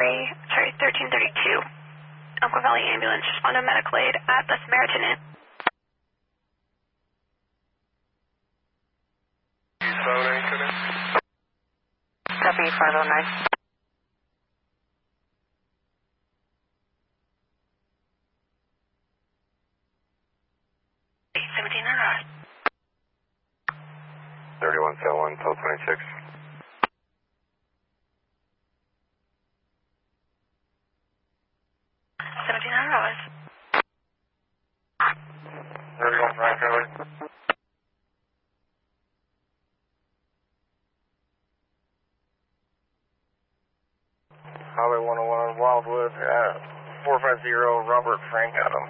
sorry, 1332. Elko Valley Ambulance, respond to medical aid at the Samaritan Inn. Copy 509. $1,700. 3171 till 26. $1,700. 31 Frank Highway. Highway 101 Wildwood, 450 Robert Frank Adam.